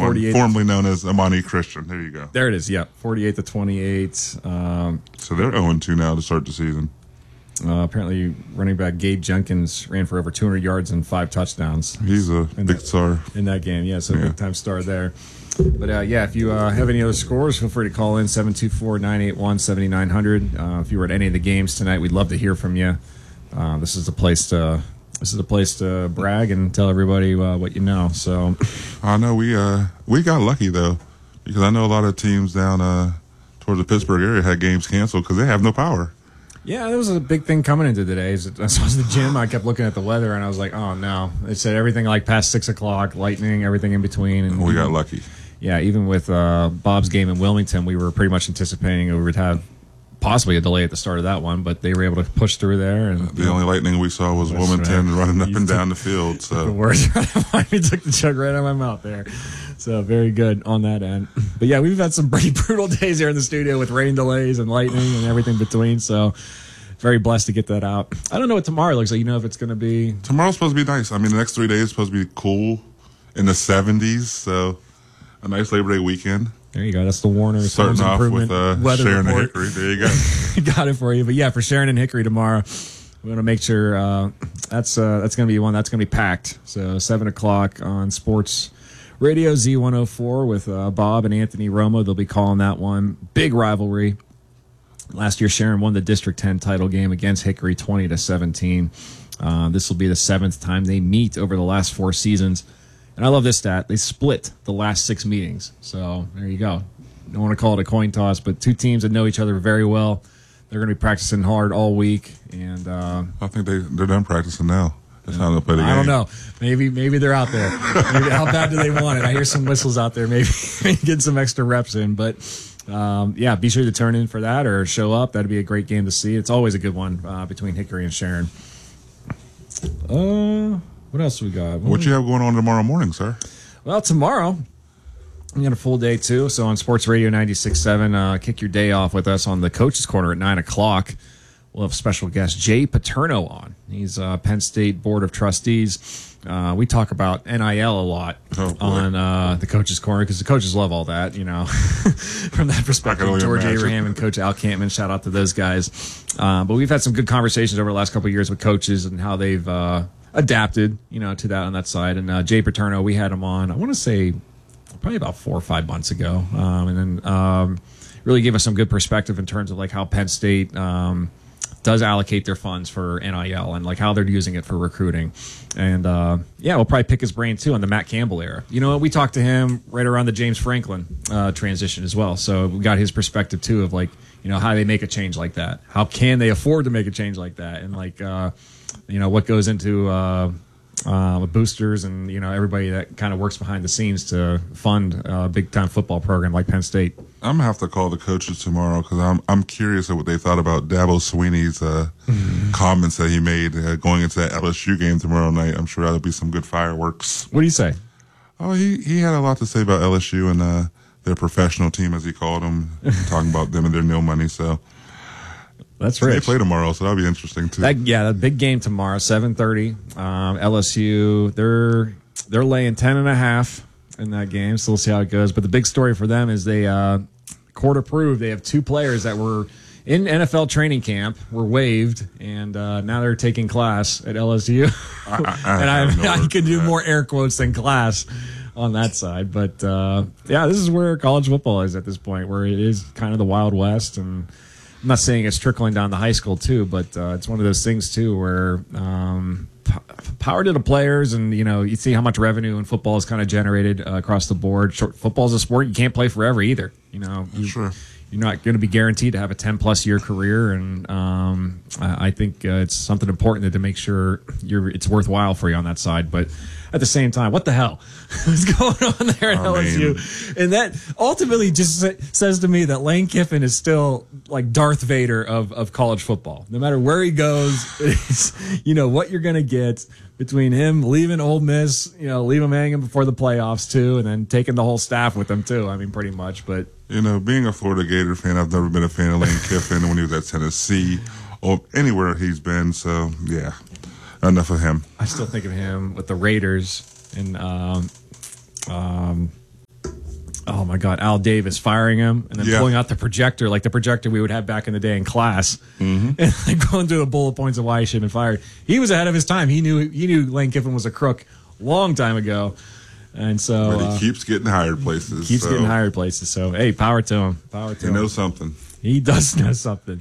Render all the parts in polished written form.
formerly known as Amani Christian. There you go. There it is. Yeah, 48-28. So they're 0-2 now to start the season. Apparently, running back Gabe Jenkins ran for over 200 yards and 5 touchdowns. He's a big star in that game. Yeah, so big time star there. But if you have any other scores, feel free to call in 724-981-7900. If you were at any of the games tonight, we'd love to hear from you. This is the place to brag and tell everybody what you know. So I know we got lucky though, because I know a lot of teams down towards the Pittsburgh area had games canceled because they have no power. Yeah, there was a big thing coming into today. As I was at the gym, I kept looking at the weather, and I was like, oh, no. It said everything like past 6 o'clock, lightning, everything in between. And we got lucky. Yeah, even with Bob's game in Wilmington, we were pretty much anticipating we would have possibly a delay at the start of that one, but they were able to push through there. And the only lightning we saw was Wilmington running up and down the field. So the words right out of me, took the chug right out of my mouth there. So very good on that end. But yeah, we've had some pretty brutal days here in the studio with rain delays and lightning and everything between. So very blessed to get that out. I don't know what tomorrow looks like. You know if it's going to be... Tomorrow's supposed to be nice. I mean, the next 3 days is supposed to be cool in the 70s. So a nice Labor Day weekend. There you go. That's the Warner starting off with Sharon and Hickory. There you go. Got it for you. But yeah, for Sharon and Hickory tomorrow, we're going to make sure that's going to be one that's going to be packed. So 7 o'clock on Sports Radio Z104 with Bob and Anthony Romo. They'll be calling that one. Big rivalry. Last year, Sharon won the District 10 title game against Hickory 20-17. This will be the 7th time they meet over the last 4 seasons. And I love this stat. They split the last 6 meetings. So there you go. Don't want to call it a coin toss, but 2 teams that know each other very well. They're going to be practicing hard all week. And I think they're done practicing now. That's how they'll play the game. I don't know. Maybe they're out there. Maybe, how bad do they want it? I hear some whistles out there. Maybe get some extra reps in. But be sure to turn in for that or show up. That'd be a great game to see. It's always a good one between Hickory and Sharon. What else we got? What you have going on tomorrow morning, sir? Well, tomorrow we got a full day too. So on Sports Radio 96.7, kick your day off with us on the Coach's Corner at 9 o'clock. We'll have special guest Jay Paterno on. He's Penn State Board of Trustees. We talk about NIL a lot on the Coach's Corner because the coaches love all that, from that perspective. George Abraham and Coach Al Campman, shout out to those guys. But we've had some good conversations over the last couple of years with coaches and how they've adapted, to that on that side. And Jay Paterno, we had him on, I want to say, probably about 4 or 5 months ago. And then really gave us some good perspective in terms of like how Penn State does allocate their funds for NIL and like how they're using it for recruiting. And we'll probably pick his brain too on the Matt Campbell era. We talked to him right around the James Franklin transition as well. So we got his perspective too of like, how they make a change like that. How can they afford to make a change like that? And like, what goes into boosters and, everybody that kind of works behind the scenes to fund a big time football program like Penn State. I'm going to have to call the coaches tomorrow because I'm curious of what they thought about Dabo Swinney's comments that he made going into that LSU game tomorrow night. I'm sure that'll be some good fireworks. What do you say? Oh, he had a lot to say about LSU and their professional team, as he called them, talking about them and their no money. So that's right. They play tomorrow, so that'll be interesting too. The big game tomorrow, 7:30. LSU, they're laying 10.5 in that game, so we'll see how it goes. But the big story for them is they court approved. They have 2 players that were in NFL training camp, were waived, and now they're taking class at LSU. I could do more air quotes than class on that side. But this is where college football is at this point, where it is kind of the Wild West. And I'm not saying it's trickling down to high school too, but it's one of those things too where power to the players, and you see how much revenue in football is kind of generated across the board. Football is a sport you can't play forever either. Sure. You're not going to be guaranteed to have a 10-plus year career, and I think it's something important to make sure it's worthwhile for you on that side. But at the same time, what the hell is going on there at LSU? And that ultimately just says to me that Lane Kiffin is still like Darth Vader of college football. No matter where he goes, it's, what you're going to get between him leaving Ole Miss, leave him hanging before the playoffs too, and then taking the whole staff with him too. I mean, pretty much. But being a Florida Gator fan, I've never been a fan of Lane Kiffin when he was at Tennessee or anywhere he's been. So yeah, enough of him. I still think of him with the Raiders and Oh my God, Al Davis firing him and then Yeah. pulling out the projector, like the projector we would have back in the day in class, and like going through the bullet points of why he should have been fired. He was ahead of his time. He knew Lane Kiffin was a crook long time ago, and so But he keeps getting hired places. keeps getting hired places. So hey, power to him. Power to He him. knows something. He does know something.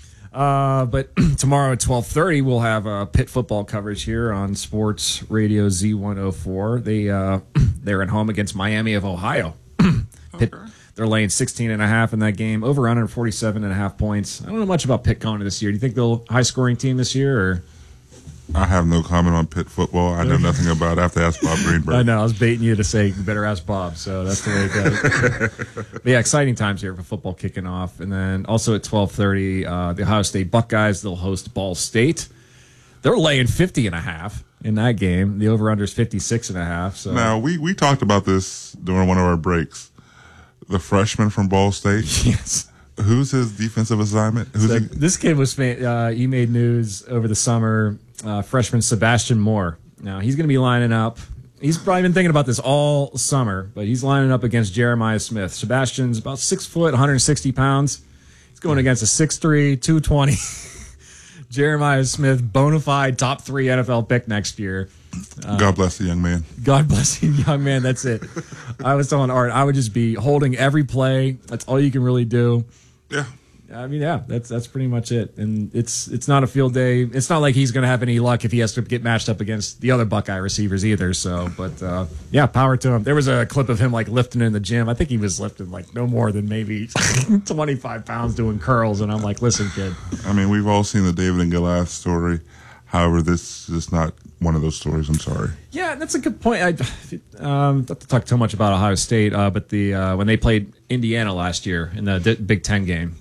But tomorrow at 12:30, we'll have Pitt football coverage here on Sports Radio Z104. They're at home against Miami of Ohio. Pitt, they're laying 16.5 in that game. Over under 47.5 points. I don't know much about Pitt going into this year. Do you think they'll high scoring team this year? Or I have no comment on Pitt football. I know nothing about it. I have to ask Bob Greenberg. I know I was baiting you to say you better ask Bob. So that's the way it goes. But yeah, exciting times here for football kicking off, and then also at 12:30, the Ohio State Buckeyes, they'll host Ball State. They're laying 50.5 in that game. The over under is 56.5. So Now, we talked about this during one of our breaks. The freshman from Ball State, yes. who's his defensive assignment? Who's So he? this kid was he made news over the summer. Freshman Sebastian Moore. Now he's going to be lining up. He's probably been thinking about this all summer, but he's lining up against Jeremiah Smith. Sebastian's about 6 foot, 160 pounds. He's going against a 6'3", 220. Jeremiah Smith, bona fide top 3 NFL pick next year. God bless the young man. God bless you, young man. That's it. I was telling Art, I would just be holding every play. That's all you can really do. Yeah. I mean, yeah, that's pretty much it. And it's not a field day. It's not like he's going to have any luck if he has to get matched up against the other Buckeye receivers either. So, but yeah, power to him. There was a clip of him like lifting in the gym. I think he was lifting like no more than maybe 25 pounds doing curls. And I'm like, listen, kid. I mean, we've all seen the David and Goliath story. However, this is not one of those stories. I'm sorry. Yeah, that's a good point. Not to talk too much about Ohio State, but when they played Indiana last year in the Big Ten game,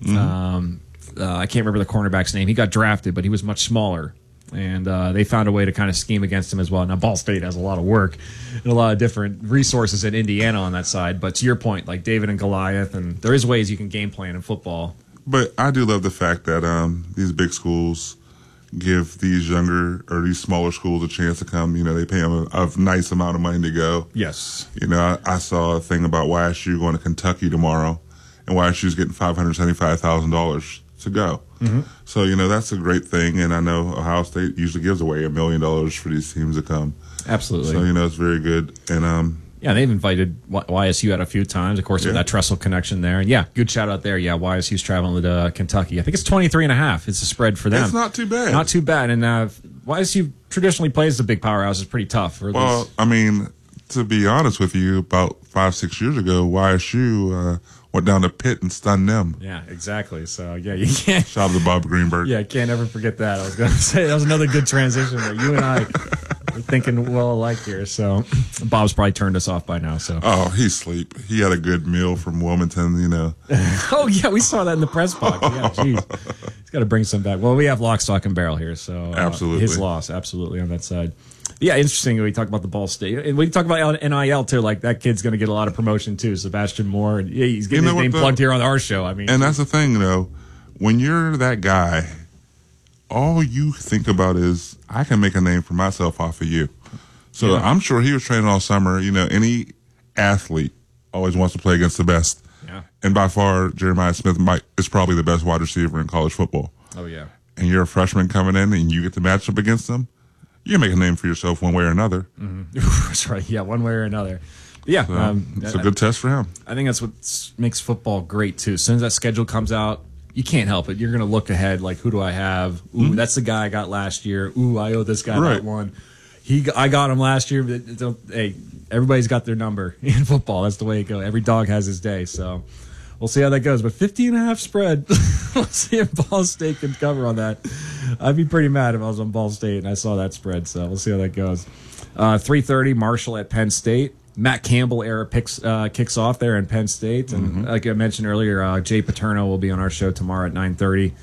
I can't remember the cornerback's name. He got drafted, but he was much smaller, and they found a way to kind of scheme against him as well. Now, Ball State has a lot of work and a lot of different resources at Indiana on that side. But to your point, like David and Goliath, and there is ways you can game plan in football. But I do love the fact that these big schools give these younger or these smaller schools a chance to come. You know, they pay them a nice amount of money to go. Yes. You know, I saw a thing about YSU going to Kentucky tomorrow, and YSU's getting $575,000 to go. So, you know, that's a great thing. And I know Ohio State usually gives away $1 million for these teams to come. Absolutely. So, you know, it's very good. And yeah, they've invited YSU out a few times, of course, with that Tressel connection there. And yeah, good shout out there. Yeah, YSU's traveling to Kentucky. I think it's 23.5. It's a spread for them. it's not too bad. Not too bad. And YSU traditionally plays the big powerhouse. It's pretty tough. Well, I mean, to be honest with you, about 5-6 years ago, YSU went down to Pitt and stunned them. Yeah, exactly. So, yeah, you can't. Shout out to Bob Greenberg. Yeah, can't ever forget that. I was going to say that was another good transition there. You and I are thinking well alike here. So, Bob's probably turned us off by now. So, Oh, he's asleep. He had a good meal from Wilmington, you know. oh yeah, we saw that in the press box. Yeah, jeez, he's got to bring some back. Well, we have lock, stock, and barrel here, so Absolutely. his loss, absolutely on that side. Yeah, interesting. We talk about the Ball State, and we talk about NIL too. Like that kid's going to get a lot of promotion too. Sebastian Moore, and yeah, he's getting You know his name what, plugged here on our show. I mean, And that's the thing, though. When you're that guy, all you think about is, I can make a name for myself off of you. So I'm sure he was training all summer. You know, any athlete always wants to play against the best. Yeah. And by far, Jeremiah Smith is probably the best wide receiver in college football. oh yeah, And you're a freshman coming in and you get to match up against him, you can make a name for yourself one way or another. that's right. Yeah, one way or another. But yeah, So it's a good test for him. I think that's what makes football great too. As soon as that schedule comes out, you can't help it. You're going to look ahead, like, who do I have? Ooh, that's the guy I got last year. Ooh, I owe this guy Right. that one. I got him last year. But hey, everybody's got their number in football. That's the way it goes. Every dog has his day. So we'll see how that goes. But 50.5 spread. We'll see if Ball State can cover on that. I'd be pretty mad if I was on Ball State and I saw that spread. So we'll see how that goes. 3:30, Marshall at Penn State. Matt Campbell era kicks off there in Penn State, and like I mentioned earlier, Jay Paterno will be on our show tomorrow at 9:30.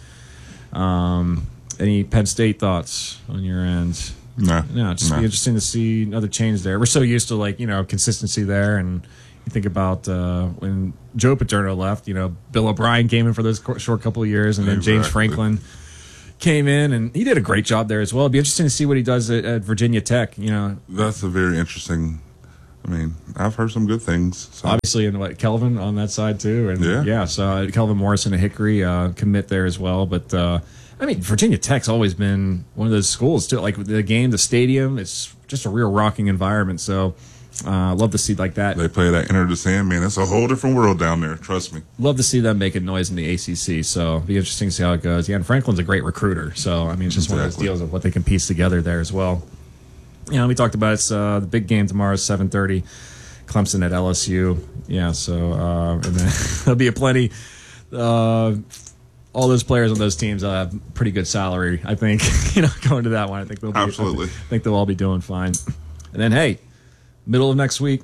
Any Penn State thoughts on your end? Nah. No, just be interesting to see another change there. We're so used to consistency there, and you think about when Joe Paterno left. Bill O'Brien came in for those short couple of years, and then James Exactly. Franklin came in, and he did a great job there as well. It'd be interesting to see what he does at Virginia Tech. That's a very interesting I mean, I've heard some good things. So. Obviously, and what Kelvin on that side too, and so Kelvin Morrison and Hickory commit there as well. But I mean, Virginia Tech's always been one of those schools too. Like the game, the stadium, it's just a real rocking environment. So love to see like that. They play that Enter the Sandman. It's a whole different world down there. Trust me. Love to see them making noise in the ACC. So it'll be interesting to see how it goes. Yeah, and Franklin's a great recruiter. So I mean, it's just one of those deals of what they can piece together there as well. You know, we talked about it's the big game tomorrow is 7:30. Clemson at LSU. Yeah, so and then there'll be a plenty. All those players on those teams have pretty good salary. I think going to that one. I think they'll be, absolutely. I think they'll all be doing fine. And then hey, middle of next week,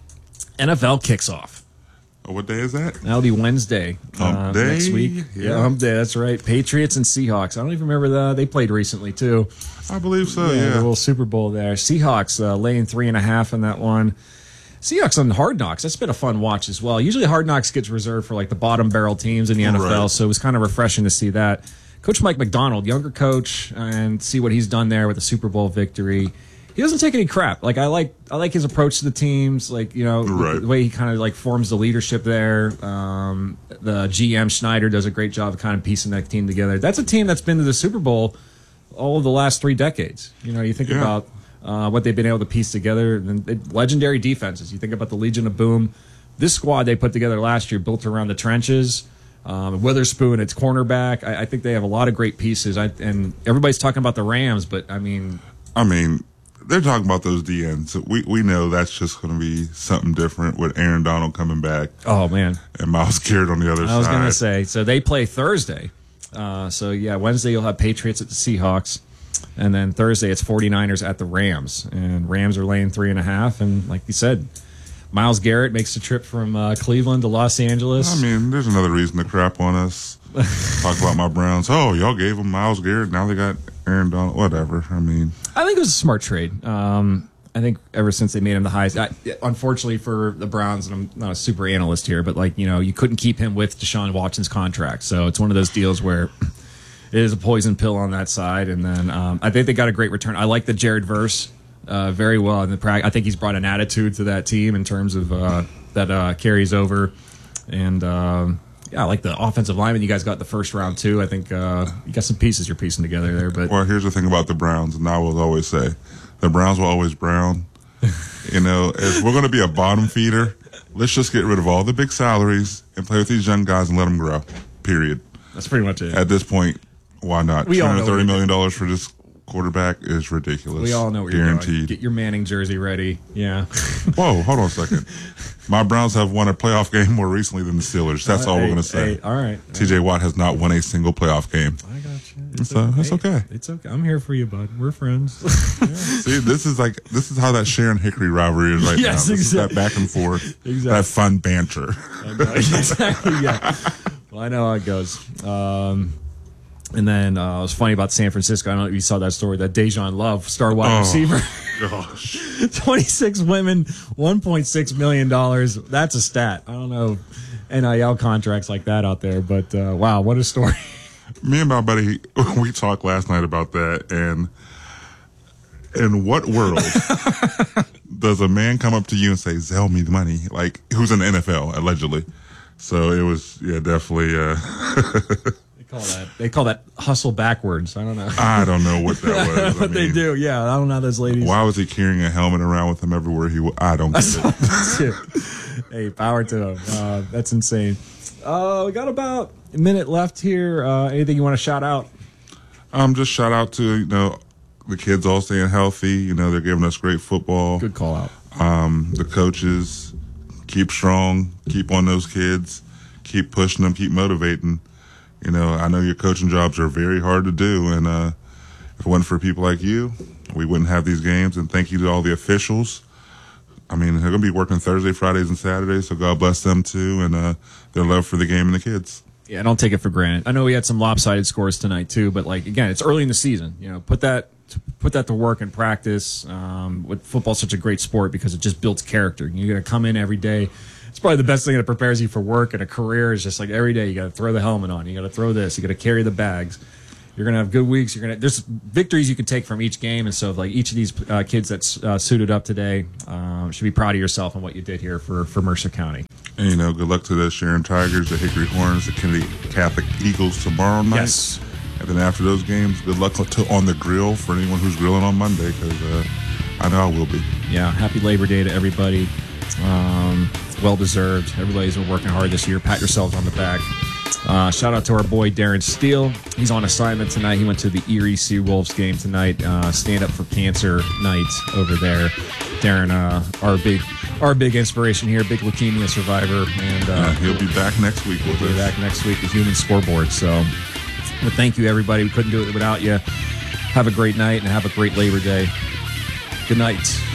NFL kicks off. Oh, what day is that? That'll be Wednesday next week. Yeah, Hump Day. That's right. Patriots and Seahawks. I don't even remember that. They played recently too. I believe so. Yeah, the little Super Bowl there. Seahawks laying 3.5 in that one. Seahawks on Hard Knocks. That's been a fun watch as well. Usually Hard Knocks gets reserved for like the bottom barrel teams in the NFL, right. So it was kind of refreshing to see that. Coach Mike McDonald, younger coach, and see what he's done there with a Super Bowl victory. He doesn't take any crap. Like I like his approach to the teams. Like right. the way he kind of like forms the leadership there. The GM Schneider does a great job of kind of piecing that team together. That's a team that's been to the Super Bowl all of the last 3 decades. You think about what they've been able to piece together. And legendary defenses. You think about the Legion of Boom. This squad they put together last year built around the trenches. Witherspoon, its cornerback. I think they have a lot of great pieces. And everybody's talking about the Rams, but I mean, they're talking about those DNs. We know that's just going to be something different with Aaron Donald coming back. Oh, man. And Myles Garrett on the other side. I was going to say, so they play Thursday. Wednesday you'll have Patriots at the Seahawks. And then Thursday it's 49ers at the Rams. And Rams are laying 3.5. And like you said, Myles Garrett makes the trip from Cleveland to Los Angeles. I mean, there's another reason to crap on us. Talk about my Browns. Oh, y'all gave them Myles Garrett. Now they got Aaron Donald. Whatever. I think it was a smart trade. I think ever since they made him the highest. Unfortunately for the Browns, and I'm not a super analyst here, but you couldn't keep him with Deshaun Watson's contract. So it's one of those deals where it is a poison pill on that side. And then I think they got a great return. I like the Jared Verse very well. And I think he's brought an attitude to that team in terms of that carries over. And I like the offensive lineman you guys got the first round too. I think you got some pieces you're piecing together there. But here's the thing about the Browns, and I will always say, the Browns will always brown. If we're going to be a bottom feeder, let's just get rid of all the big salaries and play with these young guys and let them grow. Period. That's pretty much it. At this point, why not? $230 million for this quarterback is ridiculous. We all know what guaranteed. You're doing. Get your Manning jersey ready. Yeah. Whoa, hold on a second. My Browns have won a playoff game more recently than the Steelers. That's all we're going to say. All right. TJ Watt has not won a single playoff game. I got you. That's okay. It's okay. I'm here for you, bud. We're friends. Yeah. See, this is how that Sharon Hickory rivalry is right now. This is that back and forth, that fun banter. Exactly. Yeah. Well, I know how it goes. And then it was funny about San Francisco. I don't know if you saw that story, that Dejan Love, star wide receiver. Gosh. 26 women, $1.6 million. That's a stat. I don't know NIL contracts like that out there, but wow, what a story. Me and my buddy, we talked last night about that, and in what world does a man come up to you and say, "Zell me the money," like who's in the NFL, allegedly? So it was, definitely. They call that hustle backwards. I don't know. I don't know what that was. But they do. Yeah, I don't know how those ladies. Why was he carrying a helmet around with him everywhere he? I don't get it. Hey, power to him. That's insane. We got about a minute left here. Anything you want to shout out? Just shout out to the kids all staying healthy. They're giving us great football. Good call out. The coaches, keep strong, keep on those kids, keep pushing them, keep motivating. I know your coaching jobs are very hard to do, and if it wasn't for people like you, we wouldn't have these games. And thank you to all the officials. They're going to be working Thursday, Fridays, and Saturdays, so God bless them too, and their love for the game and the kids. Yeah, don't take it for granted. I know we had some lopsided scores tonight too, but again, it's early in the season. Put that to work in practice. With football's such a great sport because it just builds character. You got to come in every day. It's probably the best thing that prepares you for work and a career is just like every day you got to throw the helmet on. You got to throw this. You got to carry the bags. You're gonna have good weeks. There's victories you can take from each game, and so like each of these kids that's suited up today should be proud of yourself and what you did here for Mercer County. And, good luck to the Sharon Tigers, the Hickory Horns, the Kennedy Catholic Eagles tomorrow night. Yes. And then after those games, good luck on the grill for anyone who's grilling on Monday, because I know I will be. Yeah, happy Labor Day to everybody. Well deserved. Everybody's been working hard this year. Pat yourselves on the back. Shout out to our boy Darren Steele. He's on assignment tonight. He went to the Erie Seawolves game tonight. Stand Up for Cancer night over there. Darren, our big inspiration here, big leukemia survivor, and he'll be back next week with us. He'll be back next week with Human Scoreboard. So, but thank you everybody. We couldn't do it without you. Have a great night and have a great Labor Day. Good night.